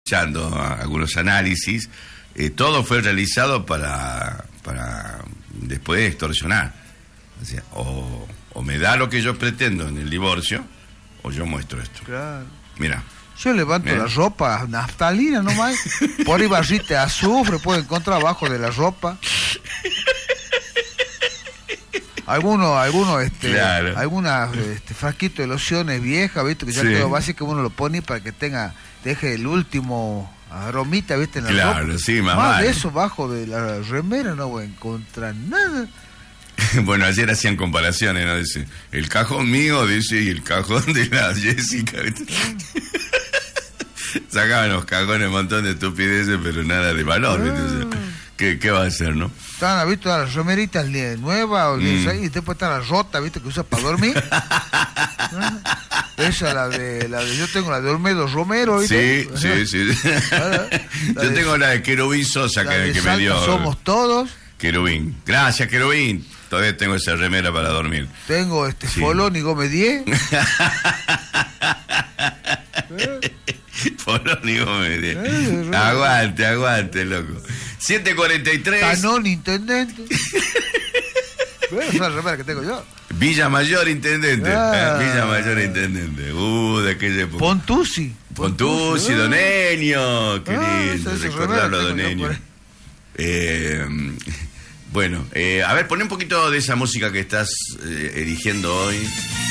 escuchando algunos análisis, todo fue realizado para después extorsionar. O sea, o me da lo que yo pretendo en el divorcio, o yo muestro esto. Claro. Mira. Yo levanto la ropa, naftalina nomás, por ahí barrite azufre, puedo encontrar abajo de la ropa. Algunos claro. algunas frasquitos de lociones viejas, ¿viste? Que ya quedó básico, uno lo pone para que deje el último aromita, ¿viste? En la ropa. Sí, más vale. De eso bajo de la remera no voy a encontrar nada. Bueno, ayer hacían comparaciones, ¿no? Dice, el cajón mío, dice, y el cajón de la Jessica, ¿viste? Sacaban los cajones un montón de estupideces, pero nada de valor, ¿viste? O sea, ¿qué va a hacer, no? Están, ¿viste? Las remeritas nuevas, y después está la rota, ¿viste? Que usa para dormir. Esa, la de yo tengo la de Olmedo Romero, ¿viste? Sí. Yo tengo la de Querubín Sosa, que me dio. Somos todos. Querubín. Gracias, Querubín. Todavía tengo esa remera para dormir. Tengo Folón y Gómez 10. Folón y Gómez 10. Aguante, loco. 7:43. Canón Intendente. Esa es la remera que tengo yo. Villa Mayor Intendente. Villa Mayor Intendente. De aquella época. Pontusi, Don Enio. Qué lindo recordarlo a Don Enio. Bueno, a ver, poné un poquito de esa música que estás eligiendo hoy.